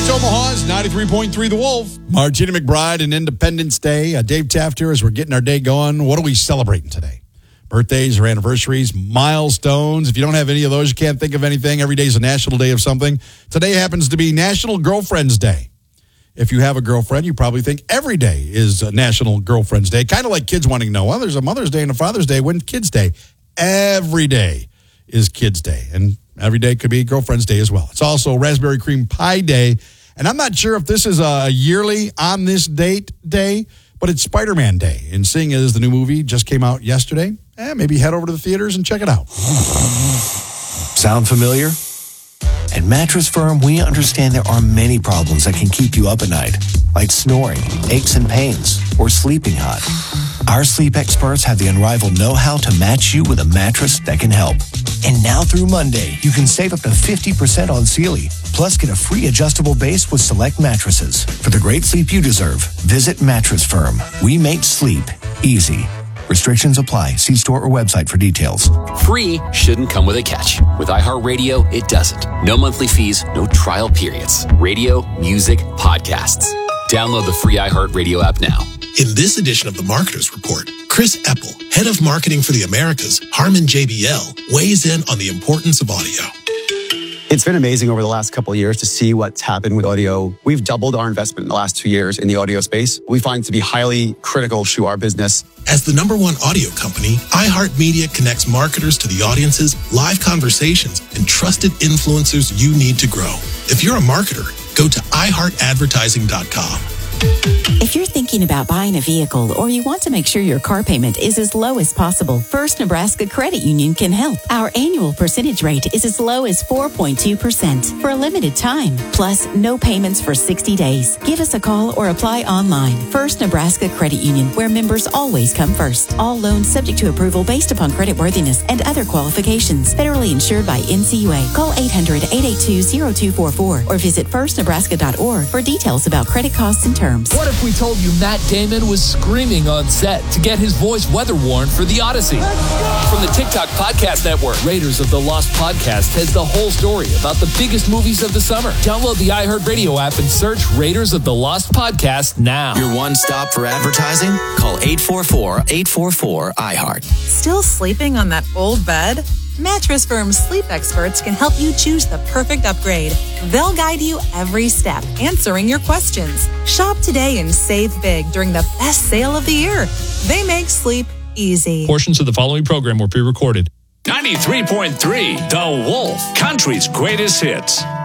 It's Omaha's 93.3 The Wolf. Martina McBride and Independence Day. Dave Taft here as we're getting our day going. What are we celebrating today? Birthdays or anniversaries, milestones. If you don't have any of those, you can't think of anything. Every day is a national day of something. Today happens to be National Girlfriend's Day. If you have a girlfriend, you probably think every day is National Girlfriend's Day. Kind of like kids wanting to know, well, there's a Mother's Day and a Father's Day. When's Kids Day? Every day is Kids Day. And every day could be Girlfriend's Day as well. It's also Raspberry Cream Pie Day. And I'm not sure if this is a yearly on this date day, but it's Spider-Man Day. And seeing as the new movie just came out yesterday, maybe head over to the theaters and check it out. Sound familiar? At Mattress Firm, we understand there are many problems that can keep you up at night, like snoring, aches and pains, or sleeping hot. Our sleep experts have the unrivaled know-how to match you with a mattress that can help. And now through Monday, you can save up to 50% on Sealy, plus get a free adjustable base with select mattresses. For the great sleep you deserve, visit Mattress Firm. We make sleep easy. Restrictions apply. See store or website for details. Free shouldn't come with a catch. With iHeartRadio, it doesn't. No monthly fees, no trial periods. Radio, music, podcasts. Download the free iHeartRadio app now. In this edition of the Marketers Report, Chris Eppel, head of marketing for the Americas, Harman JBL, weighs in on the importance of audio. It's been amazing over the last couple of years to see what's happened with audio. We've doubled our investment in the last 2 years in the audio space. We find it to be highly critical to our business. As the #1 audio company, iHeartMedia connects marketers to the audiences, live conversations, and trusted influencers you need to grow. If you're a marketer, go to iHeartAdvertising.com. If you're thinking about buying a vehicle or you want to make sure your car payment is as low as possible, First Nebraska Credit Union can help. Our annual percentage rate is as low as 4.2% for a limited time, plus no payments for 60 days. Give us a call or apply online. First Nebraska Credit Union, where members always come first. All loans subject to approval based upon creditworthiness and other qualifications. Federally insured by NCUA. Call 800-882-0244 or visit firstnebraska.org for details about credit costs and terms. What if we told you Matt Damon was screaming on set to get his voice weather-worn for The Odyssey? From the TikTok Podcast Network, Raiders of the Lost Podcast has the whole story about the biggest movies of the summer. Download the iHeartRadio app and search Raiders of the Lost Podcast now. Your one stop for advertising? Call 844-844-iHeart. Still sleeping on that old bed? Mattress Firm's sleep experts can help you choose the perfect upgrade. They'll guide you every step, answering your questions. Shop today and save big during the best sale of the year. They make sleep easy. Portions of the following program were pre-recorded. 93.3 The Wolf, country's greatest hits.